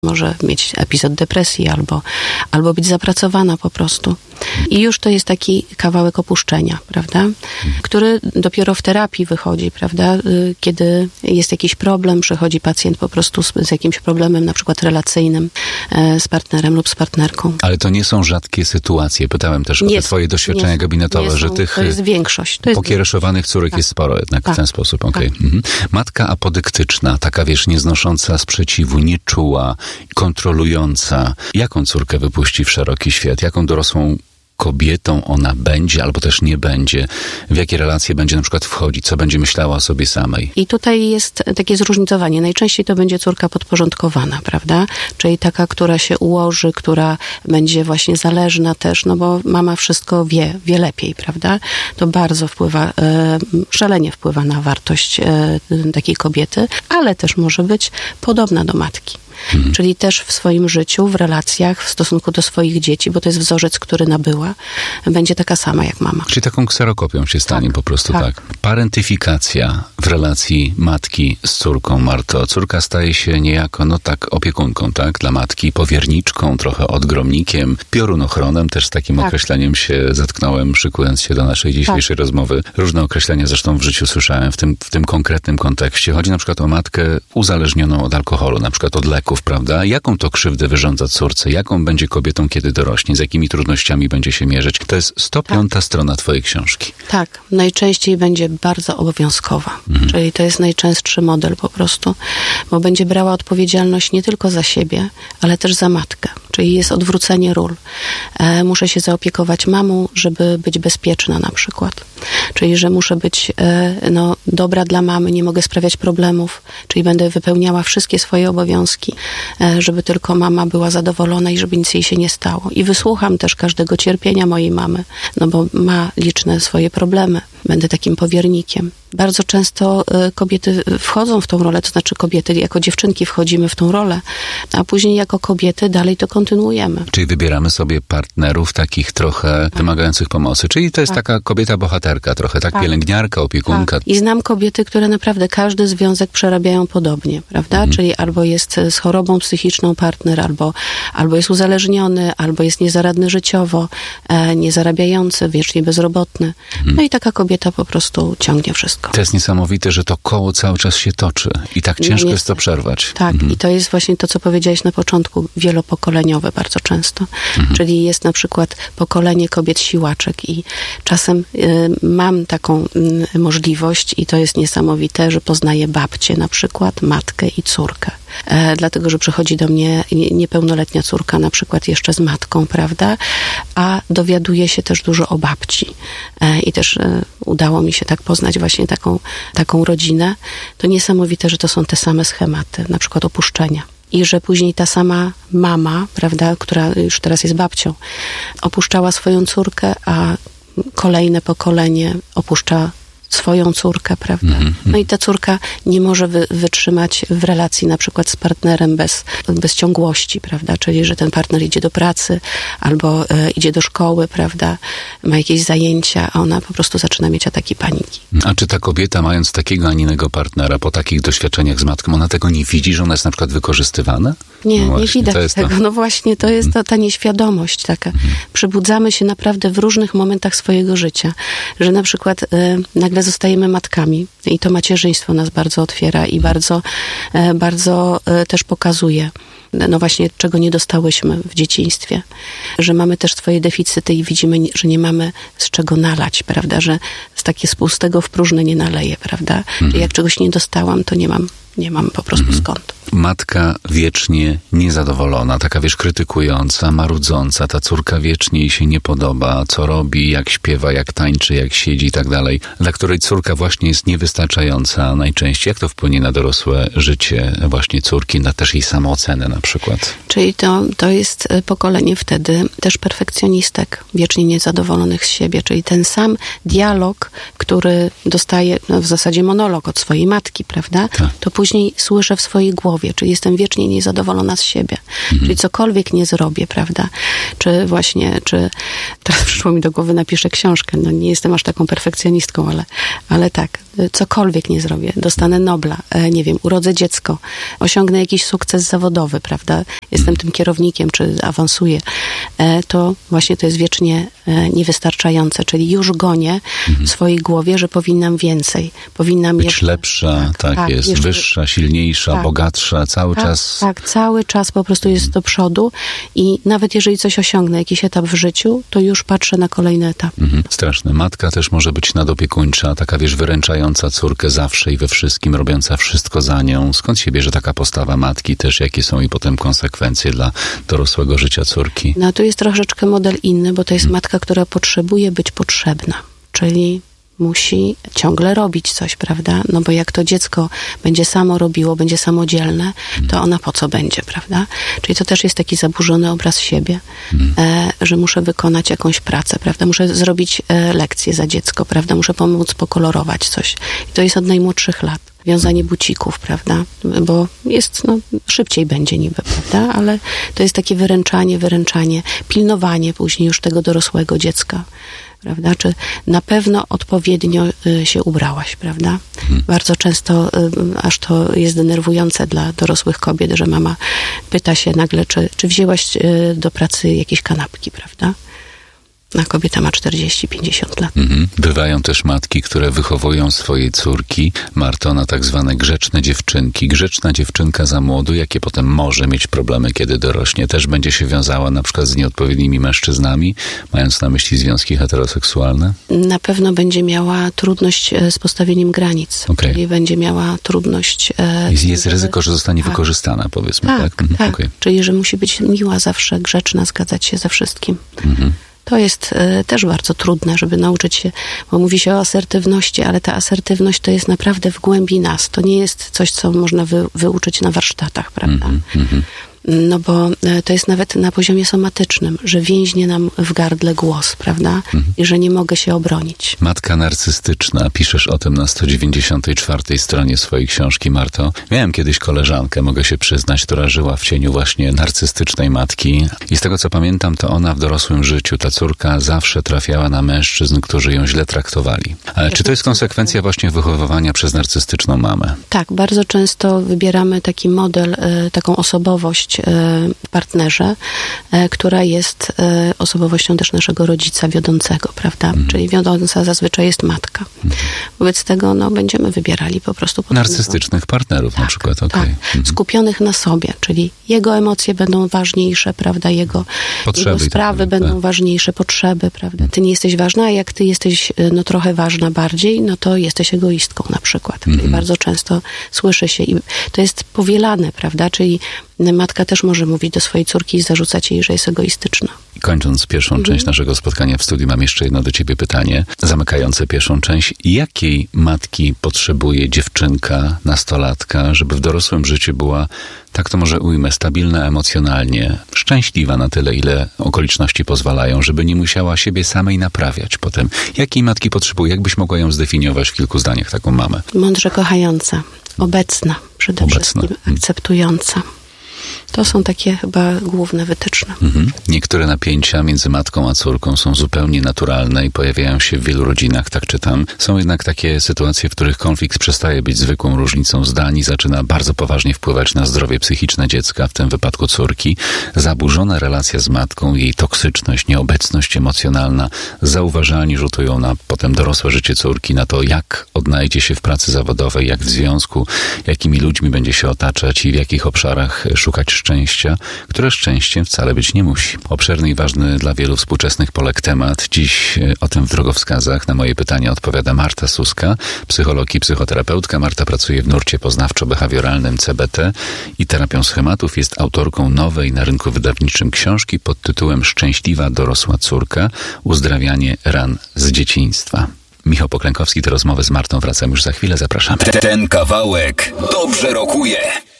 Może mieć epizod depresji albo być zapracowana po prostu. I już to jest taki kawałek opuszczenia, prawda? Który dopiero w terapii wychodzi, prawda? Kiedy jest jakiś problem, przychodzi pacjent po prostu z jakimś problemem, na przykład relacyjnym z partnerem lub z partnerką. Ale to nie są rzadkie sytuacje. Pytałem też o te twoje doświadczenia gabinetowe, że tych to jest większość. pokiereszowanych córek jest sporo jednak w ten sposób. Okay. Matka apodyktyczna, taka nieznosząca sprzeciwu, nieczuła, kontrolująca. Jaką córkę wypuści w szeroki świat? Jaką dorosłą kobietą ona będzie, albo też nie będzie? W jakie relacje będzie na przykład wchodzić? Co będzie myślała o sobie samej? I tutaj jest takie zróżnicowanie. Najczęściej to będzie córka podporządkowana, prawda? Czyli taka, która się ułoży, która będzie właśnie zależna też, no bo mama wszystko wie lepiej, prawda? To bardzo wpływa, szalenie wpływa na wartość takiej kobiety, ale też może być podobna do matki. Czyli też w swoim życiu, w relacjach, w stosunku do swoich dzieci, bo to jest wzorzec, który nabyła, będzie taka sama jak mama. Czyli taką kserokopią się stanie po prostu, tak. Parentyfikacja w relacji matki z córką, Marto. Córka staje się niejako, opiekunką, tak? Dla matki, powierniczką, trochę odgromnikiem, piorunochronem, też z takim określeniem się zatknąłem, szykując się do naszej dzisiejszej rozmowy. Różne określenia zresztą w życiu słyszałem w tym konkretnym kontekście. Chodzi na przykład o matkę uzależnioną od alkoholu, na przykład od leków, prawda? Jaką to krzywdę wyrządza córce? Jaką będzie kobietą, kiedy dorośnie? Z jakimi trudnościami będzie się mierzyć? To jest 105. strona twojej książki. Tak. Najczęściej będzie bardzo obowiązkowa. Czyli to jest najczęstszy model po prostu, bo będzie brała odpowiedzialność nie tylko za siebie, ale też za matkę. Czyli jest odwrócenie ról. Muszę się zaopiekować mamą, żeby być bezpieczna na przykład. Czyli, że muszę być dobra dla mamy, nie mogę sprawiać problemów, czyli będę wypełniała wszystkie swoje obowiązki, żeby tylko mama była zadowolona i żeby nic jej się nie stało. I wysłucham też każdego cierpienia mojej mamy, no bo ma liczne swoje problemy. Będę takim powiernikiem. Bardzo często kobiety wchodzą w tą rolę, to znaczy kobiety jako dziewczynki wchodzimy w tą rolę, a później jako kobiety dalej to kontynuujemy. Czyli wybieramy sobie partnerów takich trochę wymagających pomocy. Czyli to jest taka kobieta bohaterka trochę, tak? Pielęgniarka, opiekunka. I znam kobiety, które naprawdę każdy związek przerabiają podobnie, prawda? Czyli albo jest z chorobą psychiczną partner, albo jest uzależniony, albo jest niezaradny życiowo, niezarabiający, wiecznie bezrobotny. No i taka kobieta po prostu ciągnie wszystko. To jest niesamowite, że to koło cały czas się toczy i tak ciężko jest to przerwać. Tak, i to jest właśnie to, co powiedziałeś na początku, wielopokoleniowe bardzo często. Czyli jest na przykład pokolenie kobiet siłaczek i czasem mam taką możliwość i to jest niesamowite, że poznaję babcię na przykład, matkę i córkę. Dlatego, że przychodzi do mnie niepełnoletnia córka na przykład jeszcze z matką, prawda? A dowiaduje się też dużo o babci. I też udało mi się tak poznać właśnie taką rodzinę. To niesamowite, że to są te same schematy, na przykład opuszczenia. I że później ta sama mama, prawda, która już teraz jest babcią, opuszczała swoją córkę, a kolejne pokolenie opuszcza swoją córkę, prawda? No i ta córka nie może wytrzymać w relacji na przykład z partnerem bez ciągłości, prawda? Czyli, że ten partner idzie do pracy albo idzie do szkoły, prawda? Ma jakieś zajęcia, a ona po prostu zaczyna mieć ataki paniki. A czy ta kobieta, mając takiego, a nie innego partnera, po takich doświadczeniach z matką, ona tego nie widzi, że ona jest na przykład wykorzystywana? Nie, no właśnie, nie widać tego. No właśnie, to jest ta nieświadomość taka. Przybudzamy się naprawdę w różnych momentach swojego życia, że na przykład nagle zostajemy matkami i to macierzyństwo nas bardzo otwiera i bardzo też pokazuje, no właśnie, czego nie dostałyśmy w dzieciństwie. Że mamy też swoje deficyty i widzimy, że nie mamy z czego nalać, prawda? Że z pustego w próżne nie naleję, prawda? Że jak czegoś nie dostałam, to nie mam po prostu skąd. Matka wiecznie niezadowolona, taka krytykująca, marudząca, ta córka wiecznie jej się nie podoba, co robi, jak śpiewa, jak tańczy, jak siedzi i tak dalej, dla której córka właśnie jest niewystarczająca najczęściej. Jak to wpłynie na dorosłe życie właśnie córki, na też jej samoocenę na przykład? Czyli to jest pokolenie wtedy też perfekcjonistek, wiecznie niezadowolonych z siebie, czyli ten sam dialog, który dostaje w zasadzie monolog od swojej matki, prawda? To później słyszę w swojej głowie, czyli jestem wiecznie niezadowolona z siebie. Czyli cokolwiek nie zrobię, prawda? Czy teraz przyszło mi do głowy, napiszę książkę. No nie jestem aż taką perfekcjonistką, ale tak, cokolwiek nie zrobię. Dostanę Nobla, nie wiem, urodzę dziecko, osiągnę jakiś sukces zawodowy, prawda? Jestem tym kierownikiem, czy awansuję. To właśnie to jest wiecznie niewystarczające, czyli już gonię w swojej głowie, że powinnam więcej. Powinnam być jeszcze lepsza, tak jest, jeszcze wyższa, silniejsza, bogatsza, cały czas. Tak, cały czas po prostu jest do przodu i nawet jeżeli coś osiągnę, jakiś etap w życiu, to już patrzę na kolejny etap. Straszne. Matka też może być nadopiekuńcza, taka wyręczająca córkę zawsze i we wszystkim, robiąca wszystko za nią. Skąd się bierze taka postawa matki też? Jakie są i potem konsekwencje dla dorosłego życia córki? No tu jest troszeczkę model inny, bo to jest matka, która potrzebuje być potrzebna. Czyli musi ciągle robić coś, prawda? No bo jak to dziecko będzie samo robiło, będzie samodzielne, to ona po co będzie, prawda? Czyli to też jest taki zaburzony obraz siebie, że muszę wykonać jakąś pracę, prawda? Muszę zrobić lekcję za dziecko, prawda? Muszę pomóc pokolorować coś. I to jest od najmłodszych lat. Wiązanie bucików, prawda? Bo jest, szybciej będzie niby, prawda? Ale to jest takie wyręczanie, pilnowanie później już tego dorosłego dziecka, prawda? Czy na pewno odpowiednio się ubrałaś, prawda? Bardzo często aż to jest denerwujące dla dorosłych kobiet, że mama pyta się nagle, czy wzięłaś do pracy jakieś kanapki, prawda? A kobieta ma 40-50 lat. Bywają też matki, które wychowują swoje córki, Marto, na tak zwane grzeczne dziewczynki. Grzeczna dziewczynka za młodu, jakie potem może mieć problemy, kiedy dorośnie. Też będzie się wiązała na przykład z nieodpowiednimi mężczyznami, mając na myśli związki heteroseksualne? Na pewno będzie miała trudność z postawieniem granic. Czyli będzie miała trudność... Jest ryzyko, że zostanie wykorzystana, powiedzmy. Tak. Czyli, że musi być miła zawsze, grzeczna, zgadzać się ze wszystkim. To jest też bardzo trudne, żeby nauczyć się, bo mówi się o asertywności, ale ta asertywność to jest naprawdę w głębi nas. To nie jest coś, co można wyuczyć na warsztatach, prawda? No bo to jest nawet na poziomie somatycznym, że więźnie nam w gardle głos, prawda? I że nie mogę się obronić. Matka narcystyczna. Piszesz o tym na 194 stronie swojej książki, Marto. Miałem kiedyś koleżankę, mogę się przyznać, która żyła w cieniu właśnie narcystycznej matki. I z tego, co pamiętam, to ona w dorosłym życiu, ta córka zawsze trafiała na mężczyzn, którzy ją źle traktowali. Ale czy to jest konsekwencja właśnie wychowywania przez narcystyczną mamę? Tak, bardzo często wybieramy taki model, taką osobowość w partnerze, która jest osobowością też naszego rodzica wiodącego, prawda? Czyli wiodąca zazwyczaj jest matka. Wobec tego będziemy wybierali po prostu narcystycznych partnerów na przykład. Skupionych na sobie, czyli jego emocje będą ważniejsze, prawda? Jego sprawy będą ważniejsze, potrzeby, prawda? Ty nie jesteś ważna, a jak ty jesteś trochę ważna bardziej, to jesteś egoistką na przykład. Czyli bardzo często słyszy się i to jest powielane, prawda? Czyli matka też może mówić do swojej córki i zarzucać jej, że jest egoistyczna. Kończąc pierwszą część naszego spotkania w studiu, mam jeszcze jedno do ciebie pytanie, zamykające pierwszą część. Jakiej matki potrzebuje dziewczynka, nastolatka, żeby w dorosłym życiu była, tak to może ujmę, stabilna emocjonalnie, szczęśliwa na tyle, ile okoliczności pozwalają, żeby nie musiała siebie samej naprawiać potem? Jakiej matki potrzebuje? Jak byś mogła ją zdefiniować w kilku zdaniach, taką mamę? Mądrze kochająca, obecna przede wszystkim, akceptująca. To są takie chyba główne wytyczne. Niektóre napięcia między matką a córką są zupełnie naturalne i pojawiają się w wielu rodzinach, tak czytam. Są jednak takie sytuacje, w których konflikt przestaje być zwykłą różnicą zdań i zaczyna bardzo poważnie wpływać na zdrowie psychiczne dziecka, w tym wypadku córki. Zaburzona relacja z matką, jej toksyczność, nieobecność emocjonalna zauważalnie rzutują na potem dorosłe życie córki, na to, jak odnajdzie się w pracy zawodowej, jak w związku, jakimi ludźmi będzie się otaczać i w jakich obszarach szukać szczęścia, które szczęściem wcale być nie musi. Obszerny i ważny dla wielu współczesnych Polek temat. Dziś o tym w drogowskazach na moje pytania odpowiada Marta Suska, psycholog i psychoterapeutka. Marta pracuje w nurcie poznawczo-behawioralnym CBT i terapią schematów. Jest autorką nowej na rynku wydawniczym książki pod tytułem Szczęśliwa dorosła córka. Uzdrawianie ran z dzieciństwa. Michał Poklękowski, te rozmowy z Martą. Wracam już za chwilę. Zapraszam. Ten kawałek dobrze rokuje.